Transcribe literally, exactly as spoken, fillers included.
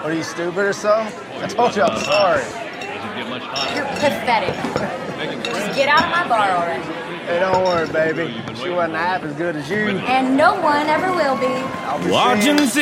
What are you, stupid or something? I told you I'm sorry. Doesn't get much hotter. You're pathetic. Just get out of my bar already. Hey, don't worry, baby. She wasn't half as good as you. And no one ever will be. I'll be Watching seeing-